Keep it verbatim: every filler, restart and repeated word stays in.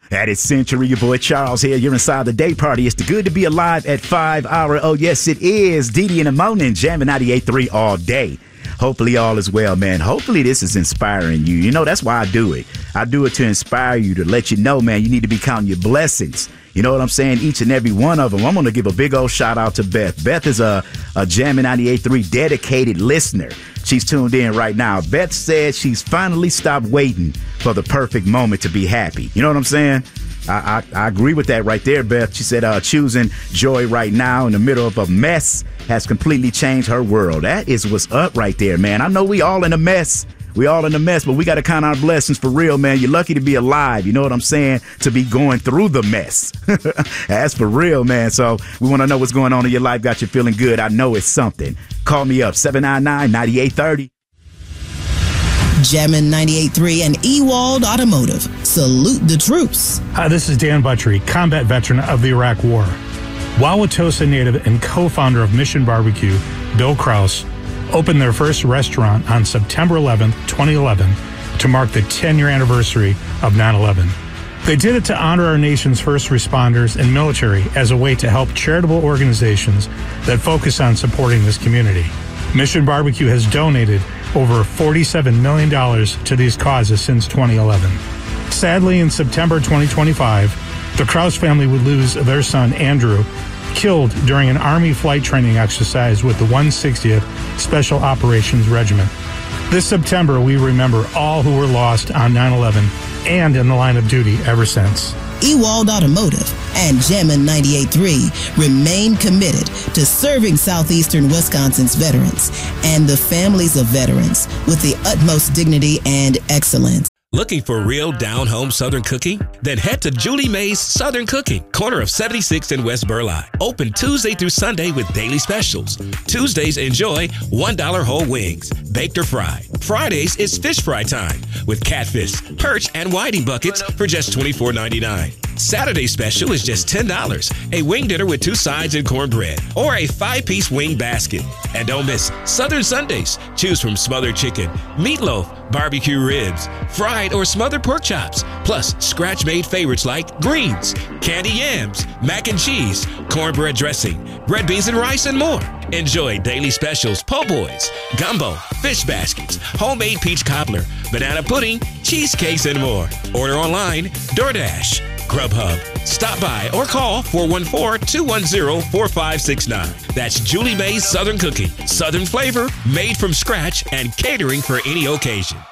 That is Century, your boy Charles here. You're inside the day party. It's the Good to Be Alive at five hour. Oh, yes, it is. Dee Dee in the morning, jamming ninety-eight point three all day. Hopefully all is well, man. Hopefully this is inspiring you. You know, that's why I do it. I do it to inspire you, to let you know, man, you need to be counting your blessings. You know what I'm saying? Each and every one of them. I'm going to give a big old shout out to Beth. Beth is a, a Jammin' ninety-eight point three dedicated listener. She's tuned in right now. Beth said she's finally stopped waiting for the perfect moment to be happy. You know what I'm saying? I, I, I agree with that right there, Beth. She said uh, choosing joy right now in the middle of a mess has completely changed her world. That is what's up right there, man. I know we all in a mess. We all in a mess, but we got to count our blessings for real, man. You're lucky to be alive. You know what I'm saying? To be going through the mess. That's for real, man. So we want to know what's going on in your life. Got you feeling good. I know it's something. Call me up, seven nine nine, nine eight three zero. Jammin' ninety-eight point three and Ewald Automotive. Salute the troops. Hi, this is Dan Buttrey, combat veteran of the Iraq War. Wauwatosa native and co-founder of Mission Barbecue, Bill Kraus, opened their first restaurant on September eleventh, twenty eleven, to mark the ten-year anniversary of nine eleven. They did it to honor our nation's first responders and military as a way to help charitable organizations that focus on supporting this community. Mission Barbecue has donated over forty-seven million dollars to these causes since twenty eleven. Sadly, in September twenty twenty-five, the Kraus family would lose their son, Andrew, killed during an Army flight training exercise with the one hundred sixtieth Special Operations Regiment. This September, we remember all who were lost on nine eleven and in the line of duty ever since. Ewald Automotive and Jammin' ninety-eight point three remain committed to serving southeastern Wisconsin's veterans and the families of veterans with the utmost dignity and excellence. Looking for real down-home Southern cooking? Then head to Julie Mae's Southern Cooking, corner of seventy-sixth and West Burleigh. Open Tuesday through Sunday with daily specials. Tuesdays, enjoy one dollar whole wings, baked or fried. Fridays is fish fry time with catfish, perch, and whiting buckets for just twenty-four ninety-nine. Saturday special is just ten dollars, a wing dinner with two sides and cornbread, or a five-piece wing basket. And don't miss Southern Sundays. Choose from smothered chicken, meatloaf, barbecue ribs, fried or smothered pork chops, plus scratch-made favorites like greens, candy yams, mac and cheese, cornbread dressing, red beans and rice, and more. Enjoy daily specials, po' boys, gumbo, fish baskets, homemade peach cobbler, banana pudding, cheesecakes, and more. Order online, DoorDash, Grubhub. Stop by or call four one four, two one zero, four five six nine. That's Julie Mae's Southern Cooking. Southern flavor, made from scratch, and catering for any occasion.